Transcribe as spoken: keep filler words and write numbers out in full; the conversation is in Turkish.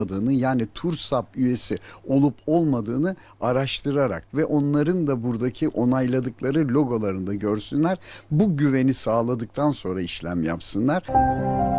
olmadığını, yani TURSAP üyesi olup olmadığını araştırarak ve onların da buradaki onayladıkları logolarını da görsünler. Bu güveni sağladıktan sonra işlem yapsınlar.